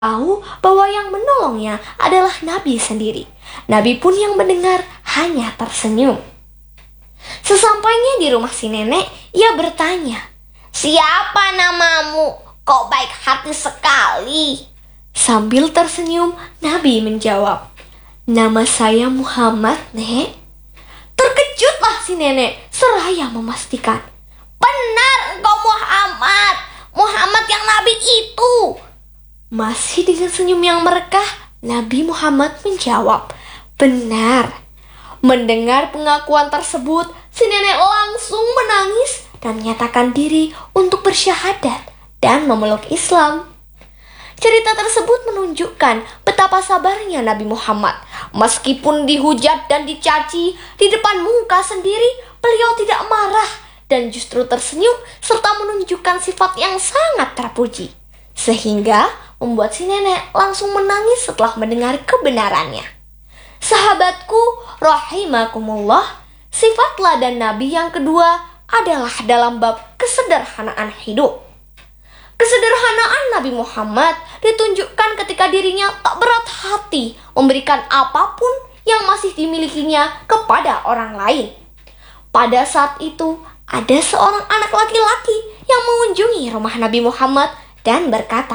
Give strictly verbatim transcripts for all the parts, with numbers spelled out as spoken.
tahu bahwa yang menolongnya adalah Nabi sendiri. Nabi pun yang mendengar hanya tersenyum. Sesampainya di rumah si nenek, ia bertanya, "Siapa namamu? Kok baik hati sekali?" Sambil tersenyum, Nabi menjawab, "Nama saya Muhammad, Nek." Terkejutlah si nenek seraya memastikan, "Benar engkau Muhammad, Muhammad yang Nabi itu." Masih dengan senyum yang merekah, Nabi Muhammad menjawab, "Benar." Mendengar pengakuan tersebut, si nenek langsung menangis dan menyatakan diri untuk bersyahadat dan memeluk Islam. Cerita tersebut menunjukkan betapa sabarnya Nabi Muhammad. Meskipun dihujat dan dicaci di depan muka sendiri, beliau tidak marah dan justru tersenyum serta menunjukkan sifat yang sangat terpuji. Sehingga membuat si nenek langsung menangis setelah mendengar kebenarannya. Sahabatku, rahimakumullah, sifat teladan Nabi yang kedua adalah dalam bab kesederhanaan hidup. Kesederhanaan Nabi Muhammad ditunjukkan ketika dirinya tak berat hati memberikan apapun yang masih dimilikinya kepada orang lain. Pada saat itu, ada seorang anak laki-laki yang mengunjungi rumah Nabi Muhammad dan berkata,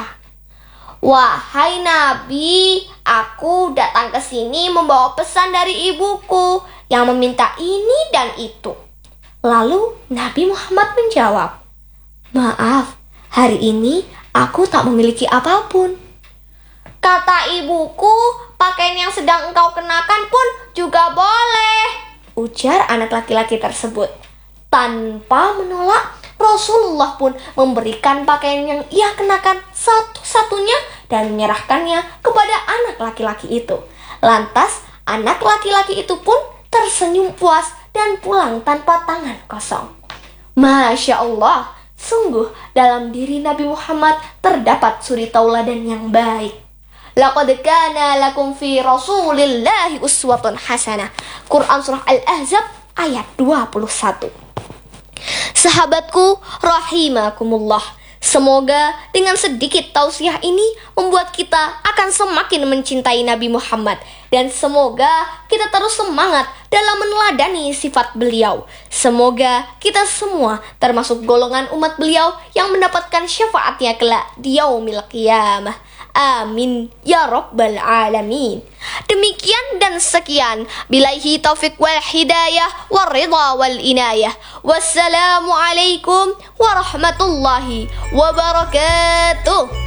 "Wahai Nabi, aku datang ke sini membawa pesan dari ibuku yang meminta ini dan itu." Lalu Nabi Muhammad menjawab, "Maaf, hari ini aku tak memiliki apapun." "Kata ibuku, pakaian yang sedang engkau kenakan pun juga boleh," ujar anak laki-laki tersebut. Tanpa menolak, Rasulullah pun memberikan pakaian yang ia kenakan satu-satunya dan menyerahkannya kepada anak laki-laki itu. Lantas, anak laki-laki itu pun tersenyum puas dan pulang tanpa tangan kosong. Masya Allah, sungguh dalam diri Nabi Muhammad terdapat suri tauladan yang baik. Laqad kana lakum fi Rasulillahi uswatun hasanah. Quran surah Al-Ahzab ayat dua puluh satu. Sahabatku rahimakumullah, semoga dengan sedikit tausiah ini membuat kita akan semakin mencintai Nabi Muhammad, dan semoga kita terus semangat dalam meneladani sifat beliau. Semoga kita semua termasuk golongan umat beliau yang mendapatkan syafaatnya kelak di yaumil qiyamah. Amin ya rabbal alamin. Demikian dan sekian. Billahi taufiq wal hidayah wal ridha wal inayah. Wassalamualaikum warahmatullahi wabarakatuh.